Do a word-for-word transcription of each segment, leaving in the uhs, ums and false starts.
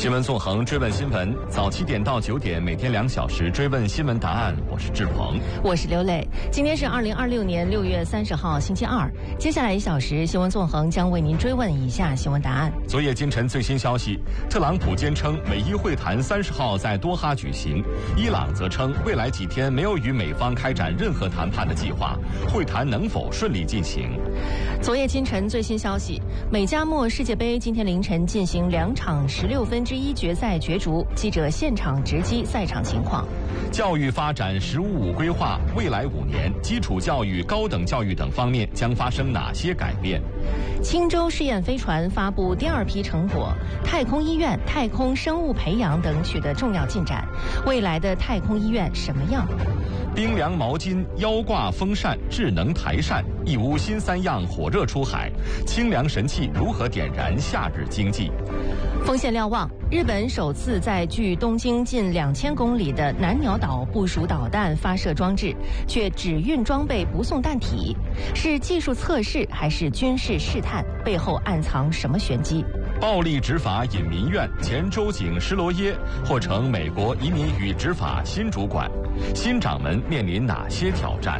新闻纵横，追问新闻，早七点到九点，每天两小时追问新闻答案。我是志鹏， 我是刘磊。今天是二零二六年六月三十号，星期二。接下来一小时，新闻纵横将为您追问以下新闻答案。 昨夜今晨最新消息，特朗普坚称美伊会谈三十号在多哈举行，伊朗则称未来几天没有与美方开展任何谈判的计划，会谈能否顺利进行？ 昨夜今晨最新消息，美加墨世界杯今天凌晨进行两场十六分之一决赛角逐，记者现场直击赛场情况。 教育发展“十五五”规划，未来五年基础教育、高等教育等方面将发生哪些改变？ 青州试验飞船发布第二批成果，太空医院、太空生物培养等取得重要进展。未来的太空医院什么样？ 冰凉毛巾、腰挂风扇、智能台扇，一屋新三样火热出海。清凉神器如何点燃夏日经济？ 锋线瞭望，日本首次在距东京近两千公里的南鸟岛部署导弹发射装置，却只运装备不送弹体，是技术测试还是军事试探？背后暗藏什么玄机？ 暴力执法引民怨，前州警施罗耶或成美国移民与执法新主管，新掌门面临哪些挑战？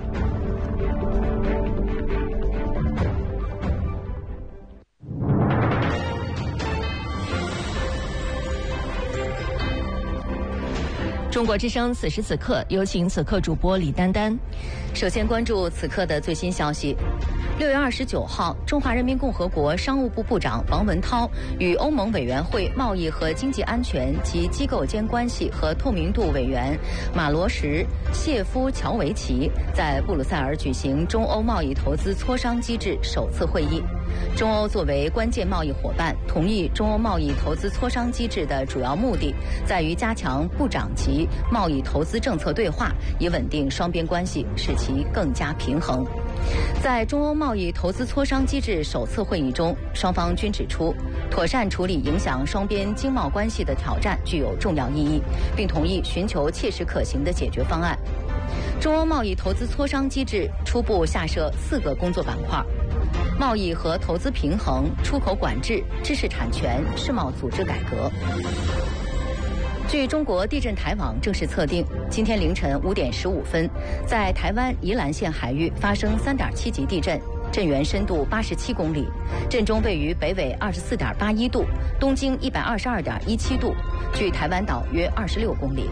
中国之声此时此刻，有请此刻主播李丹丹。 首先关注此刻的最新消息。六月二十九号，中华人民共和国商务部部长王文涛与欧盟委员会贸易和经济安全及机构间关系和透明度委员马罗什谢夫乔维奇在布鲁塞尔举行中欧贸易投资磋商机制首次会议。中欧作为关键贸易伙伴，同意中欧贸易投资磋商机制的主要目的在于加强部长级贸易投资政策对话，以稳定双边关系，使其更加平衡。在中欧贸易投资磋商机制首次会议中，双方均指出，妥善处理影响双边经贸关系的挑战具有重要意义，并同意寻求切实可行的解决方案。中欧贸易投资磋商机制初步下设四个工作板块：贸易和投资平衡、出口管制、知识产权、世贸组织改革。据中国地震台网正式测定，今天凌晨五点十五分，在台湾宜兰县海域发生三点七级地震，震源深度八十七公里，震中位于北纬二十四点八一度，东经一百二十二点一七度，距台湾岛约二十六公里。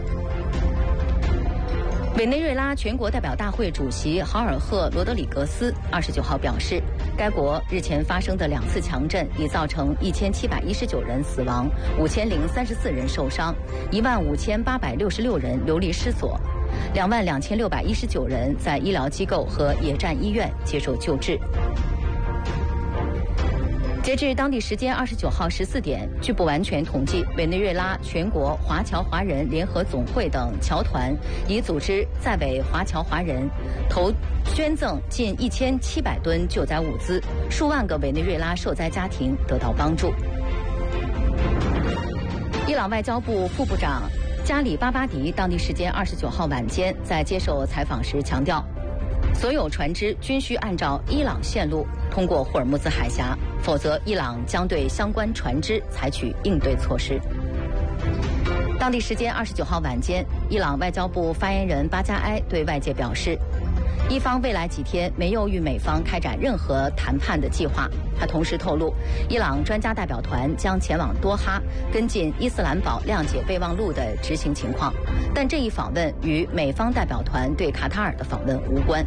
委内瑞拉全国代表大会主席豪尔赫·罗德里格斯二十九号表示，该国日前发生的两次强震已造成一千七百一十九人死亡，五千零三十四人受伤，一万五千八百六十六人流离失所，两万两千六百一十九人在医疗机构和野战医院接受救治。截至当地时间二十九号十四点，据不完全统计，委内瑞拉全国华侨华人联合总会等侨团已组织在委华侨华人投捐赠近一千七百吨救灾物资，数万个委内瑞拉受灾家庭得到帮助。伊朗外交部副部长加里巴巴迪当地时间二十九号晚间在接受采访时强调，所有船只均需按照伊朗线路通过霍尔木兹海峡，否则伊朗将对相关船只采取应对措施。当地时间二十九号晚间，伊朗外交部发言人巴加埃对外界表示，伊方未来几天没有与美方开展任何谈判的计划。他同时透露，伊朗专家代表团将前往多哈跟进伊斯兰堡谅解备忘录的执行情况，但这一访问与美方代表团对卡塔尔的访问无关。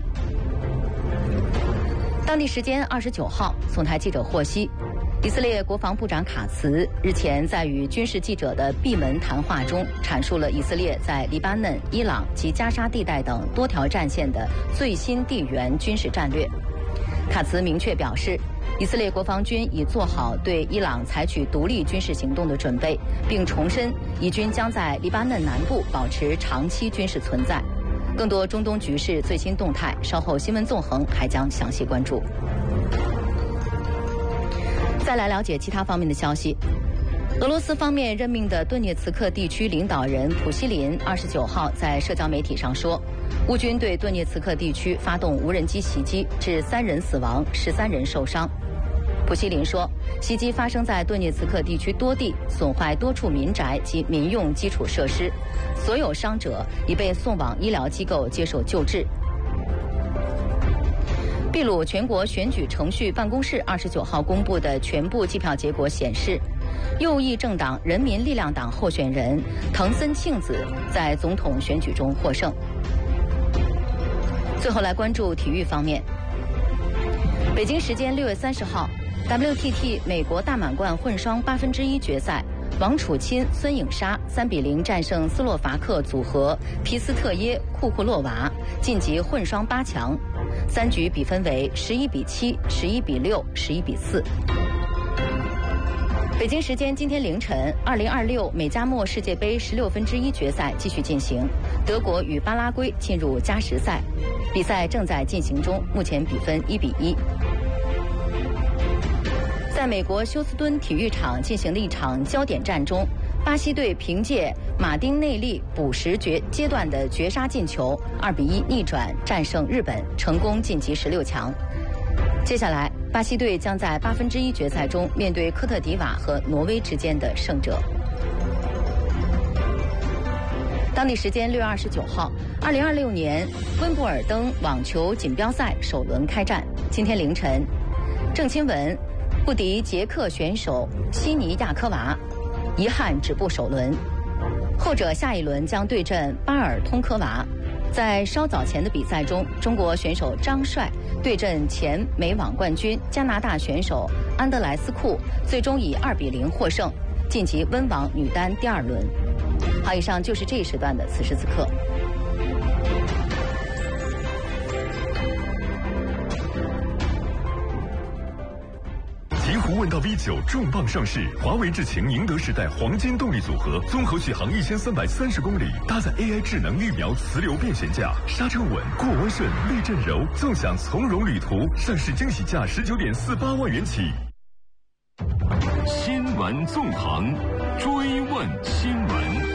当地时间二十九号，总台记者获悉，以色列国防部长卡茨日前在与军事记者的闭门谈话中，阐述了以色列在黎巴嫩、伊朗及加沙地带等多条战线的最新地缘军事战略。卡茨明确表示，以色列国防军已做好对伊朗采取独立军事行动的准备，并重申以军将在黎巴嫩南部保持长期军事存在。更多中东局势最新动态，稍后新闻纵横还将详细关注。再来了解其他方面的消息。俄罗斯方面任命的顿涅茨克地区领导人普希林二十九号在社交媒体上说，乌军对顿涅茨克地区发动无人机袭击，致三人死亡，十三人受伤。 普希林说，袭击发生在顿涅茨克地区多地，损坏多处民宅及民用基础设施，所有伤者已被送往医疗机构接受救治。秘鲁全国选举程序办公室二十九号公布的全部计票结果显示，右翼政党人民力量党候选人藤森庆子在总统选举中获胜。最后来关注体育方面。北京时间六月三十号 ，W T T 美国大满贯混双八分之一决赛，王楚钦、孙颖莎三比零战胜斯洛伐克组合皮斯特耶库库洛娃，晋级混双八强。三局比分为十一比七、十一比六、十一比四。北京时间今天凌晨，二零二六美加墨世界杯十六分之一决赛继续进行，德国与巴拉圭进入加时赛，比赛正在进行中，目前比分一比一。在美国休斯敦体育场进行的一场焦点战中，巴西队凭借马丁内利补时决阶段的绝杀进球，二比一逆转战胜日本，成功晋级十六强。接下来，巴西队将在八分之一决赛中面对科特迪瓦和挪威之间的胜者。当地时间六月二十九号，二零二六年温布尔登网球锦标赛首轮开战。今天凌晨，郑钦文不敌捷克选手西尼亚科娃，遗憾止步首轮。后者下一轮将对阵巴尔通科娃。在稍早前的比赛中，中国选手张帅对阵前美网冠军加拿大选手安德莱斯库，最终以二比零获胜，晋级温网女单第二轮。好，以上就是这一时段的此时此刻。 极狐问道 V 九重磅上市，华为智擎宁德时代黄金动力组合，综合续航一千三百三十公里，搭载 A I 智能预瞄磁流变悬架，刹车稳，过弯顺，避震柔，纵享从容旅途。上市惊喜价十九点四八万元起。 新闻纵横，追问新闻。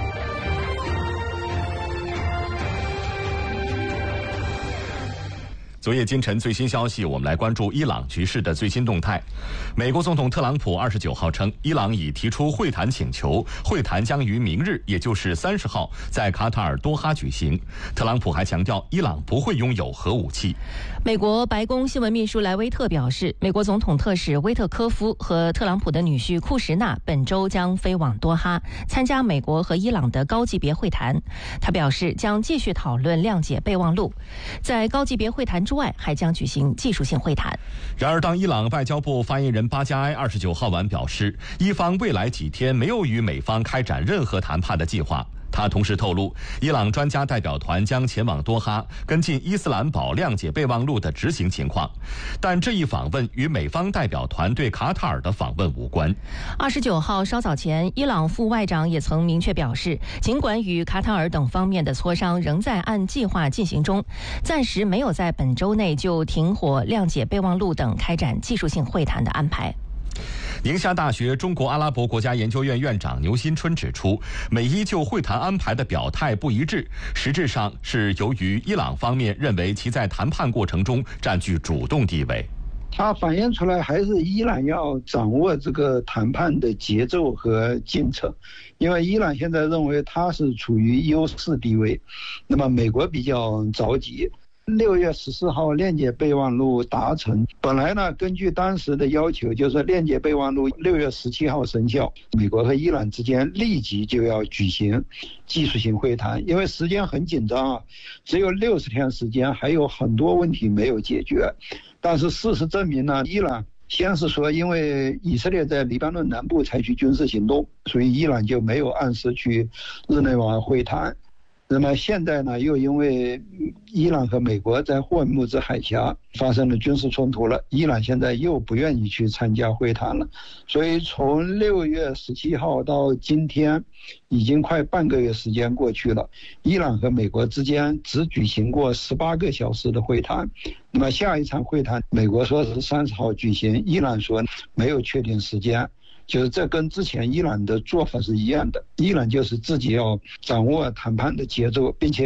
昨夜今晨最新消息，我们来关注伊朗局势的最新动态。美国总统特朗普二十九号称，伊朗已提出会谈请求，会谈将于明日，也就是三十号，在卡塔尔多哈举行。特朗普还强调，伊朗不会拥有核武器。 美国白宫新闻秘书莱威特表示，美国总统特使威特科夫和特朗普的女婿库什纳本周将飞往多哈，参加美国和伊朗的高级别会谈。他表示，将继续讨论谅解备忘录。在高级别会谈中，外还将举行技术性会谈。 然而，当伊朗外交部发言人巴加埃二十九号晚表示，伊方未来几天没有与美方开展任何谈判的计划。他同时透露，伊朗专家代表团将前往多哈，跟进伊斯兰堡谅解备忘录的执行情况，但这一访问与美方代表团对卡塔尔的访问无关。 二十九号稍早前，伊朗副外长也曾明确表示，尽管与卡塔尔等方面的磋商仍在按计划进行中，暂时没有在本周内就停火、谅解备忘录等开展技术性会谈的安排。 宁夏大学中国阿拉伯国家研究院院长牛新春指出，美伊就会谈安排的表态不一致，实质上是由于伊朗方面认为其在谈判过程中占据主动地位。 它反映出来还是伊朗要掌握这个谈判的节奏和进程，因为伊朗现在认为它是处于优势地位，那么美国比较着急。六月十四号谅解备忘录达成，本来呢，根据当时的要求，就是谅解备忘录六月十七号生效，美国和伊朗之间立即就要举行技术性会谈，因为时间很紧张啊，只有六十天时间，还有很多问题没有解决。但是事实证明呢，伊朗先是说，因为以色列在黎巴嫩南部采取军事行动，所以伊朗就没有按时去日内瓦会谈。那么现在呢，又因为伊朗和美国在霍尔木兹海峡发生了军事冲突了，伊朗现在又不愿意去参加会谈了，所以从六月十七号到今天，已经快半个月时间过去了，伊朗和美国之间只举行过十八个小时的会谈。那么下一场会谈，美国说是三十号举行，伊朗说没有确定时间。就是这跟之前伊朗的做法是一样的，伊朗就是自己要掌握谈判的节奏，并且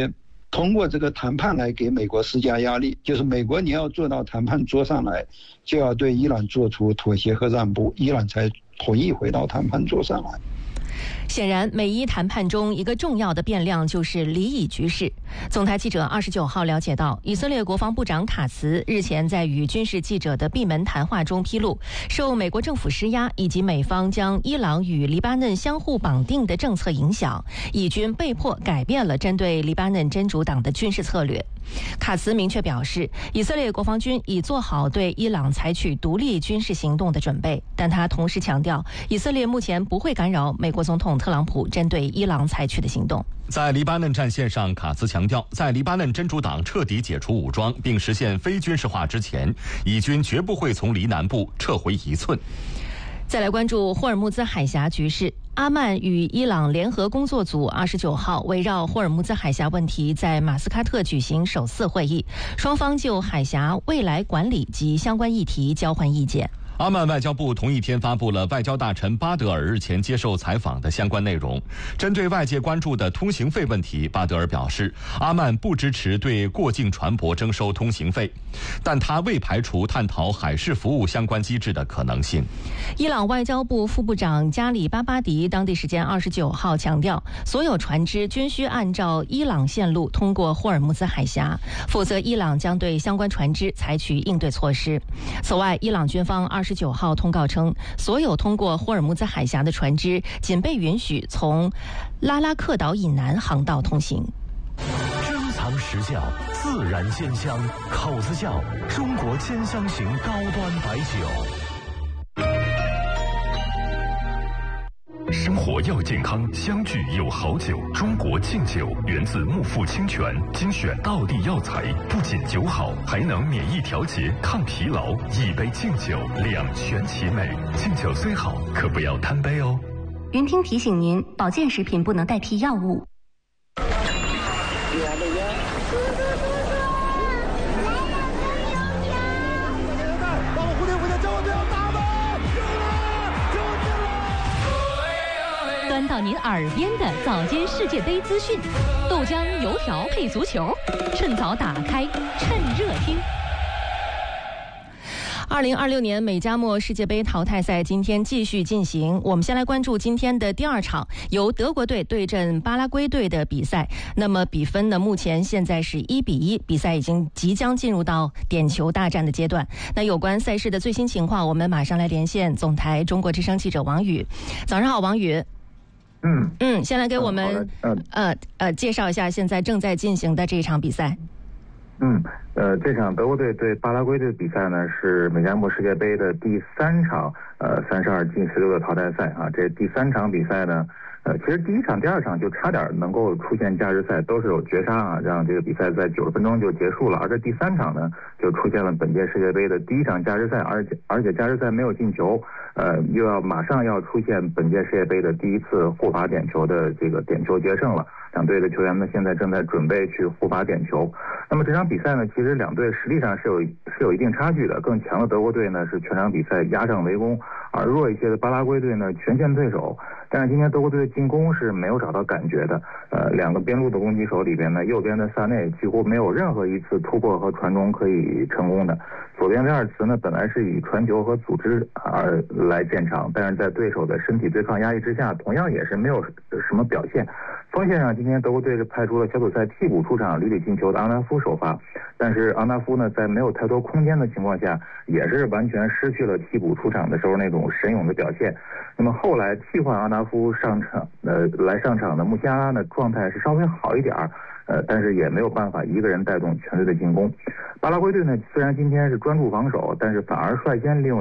通过这个谈判来给美国施加压力，就是美国你要坐到谈判桌上来，就要对伊朗做出妥协和让步，伊朗才同意回到谈判桌上来。 显然，美伊谈判中一个重要的变量就是离以局势。总台记者二十九号了解到，以色列国防部长卡茨日前在与军事记者的闭门谈话中披露，受美国政府施压以及美方将伊朗与黎巴嫩相互绑定的政策影响，以军被迫改变了针对黎巴嫩真主党的军事策略。卡茨明确表示，以色列国防军已做好对伊朗采取独立军事行动的准备，但他同时强调，以色列目前不会干扰美国总统特朗普针对伊朗采取的行动。 在黎巴嫩战线上，卡茨强调，在黎巴嫩真主党彻底解除武装并实现非军事化之前，以军绝不会从黎南部撤回一寸。 再来关注霍尔木兹海峡局势。阿曼与伊朗联合工作组二十九号围绕霍尔木兹海峡问题在马斯喀特举行首次会议，双方就海峡未来管理及相关议题交换意见。 阿曼外交部同一天发布了外交大臣巴德尔日前接受采访的相关内容。针对外界关注的通行费问题，巴德尔表示，阿曼不支持对过境船舶征收通行费，但他未排除探讨海事服务相关机制的可能性。 伊朗外交部副部长加里巴巴迪当地时间二十九号强调，所有船只均需按照伊朗线路通过霍尔木兹海峡，否则伊朗将对相关船只采取应对措施。此外，伊朗军方二十九号通告称，所有通过霍尔木兹海峡的船只仅被允许从拉拉克岛以南航道通行。 珍藏实窖，自然鲜香，口子窖，中国千香型高端白酒。 生活要健康，相聚有好酒。中国敬酒源自木富清泉，精选道地药材，不仅酒好，还能免疫调节、抗疲劳。一杯敬酒，两全其美。敬酒虽好，可不要贪杯哦。 云听提醒您，保健食品不能代替药物。 端到您耳边的早间世界杯资讯，豆浆油条配足球，趁早打开，趁热听。 二零二六年美加墨世界杯淘汰赛今天继续进行，我们先来关注今天的第二场，由德国队对阵巴拉圭队的比赛。那么比分呢，目前现在是一比一，比赛已经即将进入到点球大战的阶段。那有关赛事的最新情况，我们马上来连线总台中国之声记者王宇。早上好，王宇。 嗯嗯，先来给我们、 嗯、 呃呃介绍一下现在正在进行的这一场比赛。 嗯，呃，这场德国队对巴拉圭队的比赛呢，是美加墨世界杯的第三场，呃，三十二进十六的淘汰赛啊。这第三场比赛呢，呃，其实第一场、第二场就差点能够出现加时赛，都是有绝杀啊，让这个比赛在九十分钟就结束了。而这第三场呢，就出现了本届世界杯的第一场加时赛，而且而且加时赛没有进球，呃，又要马上要出现本届世界杯的第一次互罚点球的这个点球决胜了。两队的球员呢，现在正在准备去互罚点球。那么这场比赛呢，其实两队实力上是有是有一定差距的。更强的德国队呢，是全场比赛压上围攻，而弱一些的巴拉圭队呢，全线对手。但是今天德国队的进攻是没有找到感觉的。呃，两个边路的攻击手里边呢，右边的萨内几乎没有任何一次突破和传中可以成功的。左边威尔茨呢，本来是以传球和组织而来见长，但是在对手的身体对抗压力之下，同样也是没有什么表现。锋线上，今天德国队是派出了小组赛替补出场屡屡进球的昂纳夫首发，但是昂纳夫呢，在没有太多空间的情况下，也是完全失去了替补出场的时候那种神勇的表现。那么后来替换昂纳夫上场，呃，来上场的穆西亚拉呢，状态是稍微好一点儿，呃，但是也没有办法一个人带动全队的进攻。巴拉圭队呢，虽然今天是专注防守，但是反而率先利用